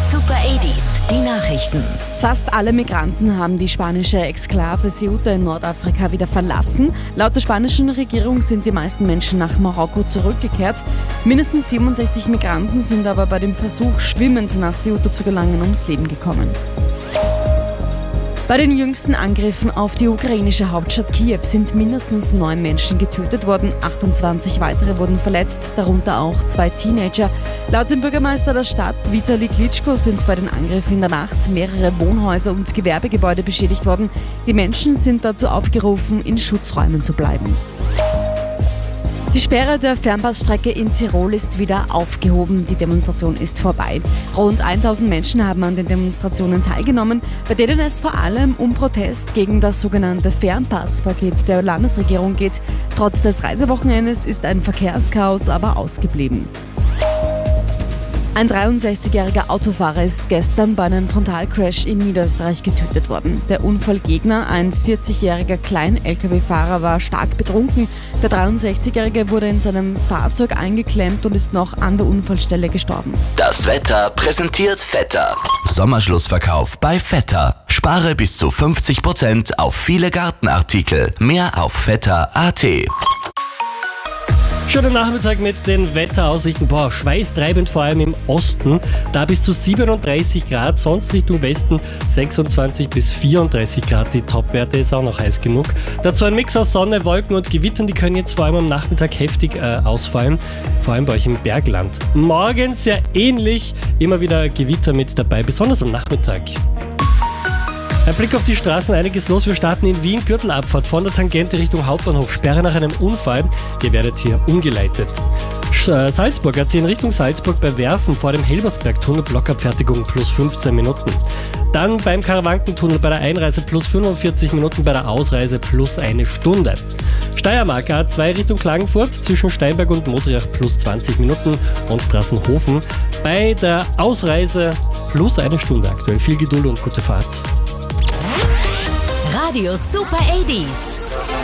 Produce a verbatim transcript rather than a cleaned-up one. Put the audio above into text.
Super achtziger, die Nachrichten. Fast alle Migranten haben die spanische Exklave Ceuta in Nordafrika wieder verlassen. Laut der spanischen Regierung sind die meisten Menschen nach Marokko zurückgekehrt. Mindestens siebenundsechzig Migranten sind aber bei dem Versuch, schwimmend nach Ceuta zu gelangen, ums Leben gekommen. Bei den jüngsten Angriffen auf die ukrainische Hauptstadt Kiew sind mindestens neun Menschen getötet worden, achtundzwanzig weitere wurden verletzt, darunter auch zwei Teenager. Laut dem Bürgermeister der Stadt, Vitali Klitschko, sind bei den Angriffen in der Nacht mehrere Wohnhäuser und Gewerbegebäude beschädigt worden. Die Menschen sind dazu aufgerufen, in Schutzräumen zu bleiben. Die Sperre der Fernpassstrecke in Tirol ist wieder aufgehoben. Die Demonstration ist vorbei. Rund tausend Menschen haben an den Demonstrationen teilgenommen, bei denen es vor allem um Protest gegen das sogenannte Fernpasspaket der Landesregierung geht. Trotz des Reisewochenendes ist ein Verkehrschaos aber ausgeblieben. Ein dreiundsechzigjähriger Autofahrer ist gestern bei einem Frontalcrash in Niederösterreich getötet worden. Der Unfallgegner, ein vierzigjähriger Klein-L K W-Fahrer, war stark betrunken. Der dreiundsechzigjährige wurde in seinem Fahrzeug eingeklemmt und ist noch an der Unfallstelle gestorben. Das Wetter präsentiert Vetter. Sommerschlussverkauf bei Vetter. Spare bis zu fünfzig Prozent auf viele Gartenartikel. Mehr auf vetter punkt a t. Schönen Nachmittag mit den Wetteraussichten. Boah, schweißtreibend vor allem im Osten. Da bis zu siebenunddreißig Grad, sonst Richtung Westen sechsundzwanzig bis vierunddreißig Grad. Die Topwerte ist auch noch heiß genug. Dazu ein Mix aus Sonne, Wolken und Gewittern. Die können jetzt vor allem am Nachmittag heftig äh, ausfallen. Vor allem bei euch im Bergland. Morgen sehr ähnlich. Immer wieder Gewitter mit dabei, besonders am Nachmittag. Ein Blick auf die Straßen, einiges los. Wir starten in Wien, Gürtelabfahrt von der Tangente Richtung Hauptbahnhof. Sperre nach einem Unfall. Ihr werdet hier umgeleitet. Salzburg, A zehn Richtung Salzburg bei Werfen vor dem Helbersberg-Tunnel, Blockabfertigung plus fünfzehn Minuten. Dann beim Karawankentunnel bei der Einreise plus fünfundvierzig Minuten, bei der Ausreise plus eine Stunde. Steiermark, A zwei Richtung Klagenfurt zwischen Steinberg und Modriach plus zwanzig Minuten und Trassenhofen. Bei der Ausreise plus eine Stunde aktuell. Viel Geduld und gute Fahrt. Radio Super achtziger.